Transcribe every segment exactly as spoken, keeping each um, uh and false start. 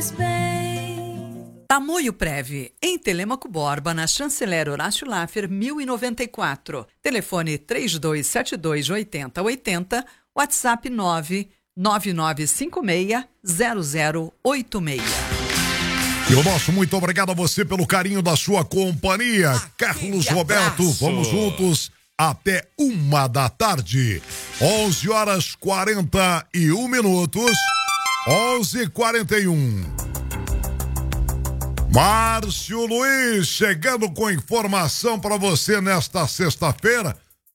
Tamoio Prev, em Telêmaco Borba, na Chanceler Horácio Laffer, mil e noventa e quatro. Telefone três dois sete dois, oito zero oito zero, WhatsApp nove nove nove cinco seis zero zero oito seis. E o nosso muito obrigado a você pelo carinho da sua companhia. Ah, Carlos Roberto, abraço. Vamos juntos até uma da tarde. onze horas quarenta e um minutos. onze e quarenta e um. Márcio Luiz chegando com informação para você nesta sexta-feira.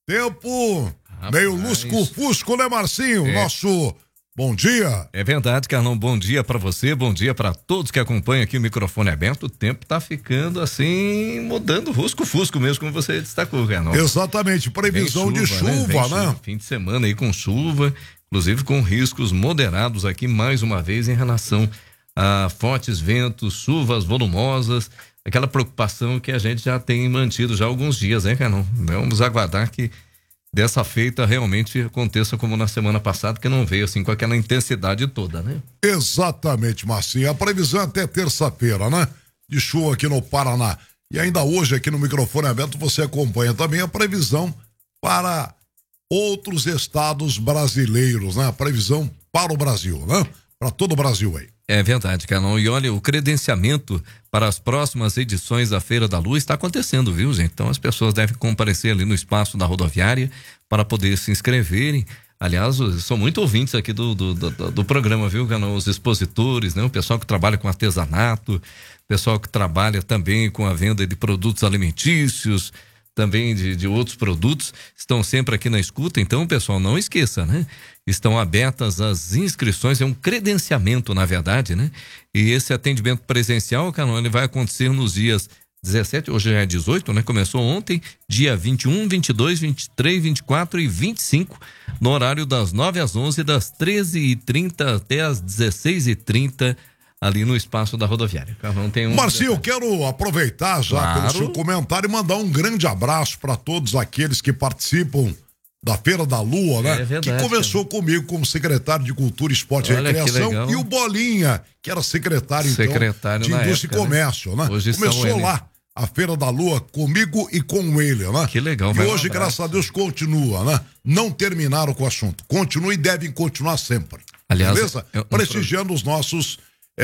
Tempo Rapaz. meio lusco-fusco, né, Marcinho? É. Nosso bom dia. É verdade, Carlão. Bom dia para você, bom dia para todos que acompanham aqui o microfone aberto. O tempo tá ficando assim, mudando rusco-fusco mesmo, como você destacou, Carlão. Exatamente, previsão chuva, de chuva, né? né? Fim de semana aí com chuva, inclusive com riscos moderados aqui mais uma vez em relação a fortes ventos, chuvas volumosas, aquela preocupação que a gente já tem mantido já há alguns dias, né, Carlão? Vamos aguardar que dessa feita realmente aconteça como na semana passada, que não veio assim com aquela intensidade toda, né? Exatamente, Marcinho. A previsão é até terça-feira, né? De chuva aqui no Paraná. E ainda hoje aqui no microfone aberto você acompanha também a previsão para outros estados brasileiros, né? A previsão para o Brasil, né? Para todo o Brasil aí. É verdade, Carlão. E olha, o credenciamento para as próximas edições da Feira da Lua está acontecendo, viu, gente? Então as pessoas devem comparecer ali no espaço da rodoviária para poder se inscreverem. Aliás, são muito ouvintes aqui do, do, do, do programa, viu, Carlão? Os expositores, né? O pessoal que trabalha com artesanato, o pessoal que trabalha também com a venda de produtos alimentícios, também de, de outros produtos, estão sempre aqui na escuta. Então, pessoal, não esqueça, né? Estão abertas as inscrições, é um credenciamento, na verdade, né? E esse atendimento presencial, Carlão, ele vai acontecer nos dias dezessete, hoje já é dezoito, né? Começou ontem, dia vinte e um, vinte e dois, vinte e três, vinte e quatro e vinte e cinco, no horário das nove às onze, das treze e trinta até às dezesseis e trinta, ali no espaço da rodoviária. Carlão, tem um... Marcinho, eu quero aproveitar já Claro. pelo seu comentário e mandar um grande abraço para todos aqueles que participam da Feira da Lua, né? É verdade, que começou cara. comigo como secretário de Cultura, Esporte Olha, e Recreação, que legal. e o Bolinha, que era secretário, Secretário então, de na Indústria época, e Comércio, né? né? Hoje Começou são lá eles. a Feira da Lua comigo e com ele, né? Que legal, E vai um hoje, abraço. graças a Deus, continua, né? Não terminaram com o assunto. Continua e devem continuar sempre. Aliás, beleza? é um Prestigiando os nossos,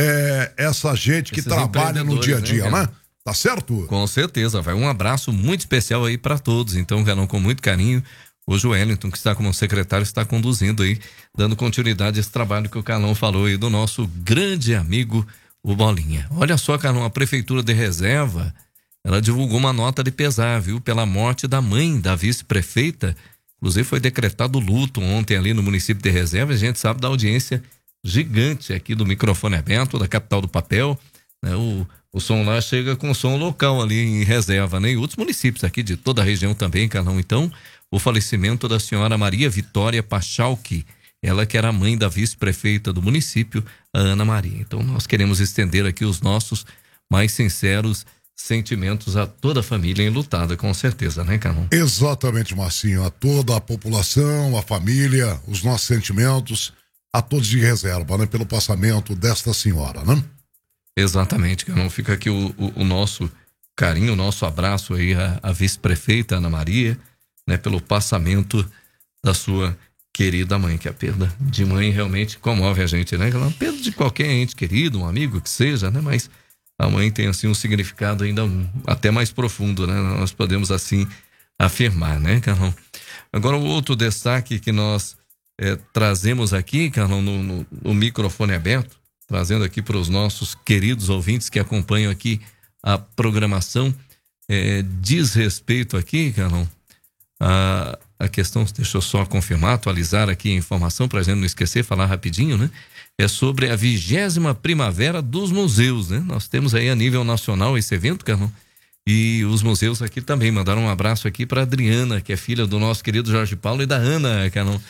é, essa gente que Esses trabalha no dia a dia, empreendedores, né? né, Tá certo? Com certeza, vai um abraço muito especial aí para todos. Então, Carlão, com muito carinho, hoje o Wellington, que está como secretário, está conduzindo aí, dando continuidade a esse trabalho que o Carlão falou aí do nosso grande amigo, o Bolinha. Olha só, Carlão, a Prefeitura de Reserva, ela divulgou uma nota de pesar, viu, pela morte da mãe da vice-prefeita. Inclusive foi decretado luto ontem ali no município de Reserva. A gente sabe da audiência gigante aqui do microfone aberto, da capital do papel, né? O, o som lá chega com som local ali em Reserva, né? E outros municípios aqui de toda a região também, Carlão. Então, o falecimento da senhora Maria Vitória Pachalki, ela que era a mãe da vice-prefeita do município, a Ana Maria. Então, nós queremos estender aqui os nossos mais sinceros sentimentos a toda a família enlutada, com certeza, né, Carlão? Exatamente, Marcinho. A toda a população, a família, os nossos sentimentos, a todos de Reserva, né? Pelo passamento desta senhora, né? Exatamente, Carlão. Fica aqui o, o, o nosso carinho, o nosso abraço aí à, à vice-prefeita Ana Maria, né? Pelo passamento da sua querida mãe, que a perda de mãe realmente comove a gente, né? A perda de qualquer ente querido, um amigo que seja, né? Mas a mãe tem assim um significado ainda até mais profundo, né? Nós podemos assim afirmar, né, Carlão? Agora o outro destaque que nós é, trazemos aqui, Carlão, no, no, no microfone aberto, trazendo aqui para os nossos queridos ouvintes que acompanham aqui a programação, é, diz respeito aqui, Carlão, a, a questão, deixa eu só confirmar, atualizar aqui a informação para a gente não esquecer, falar rapidinho, né? É sobre a vigésima primavera dos museus, né? Nós temos aí a nível nacional esse evento, Carlão, e os museus aqui também mandaram um abraço aqui para Adriana, que é filha do nosso querido Jorge Paulo, e da Ana, Carlão,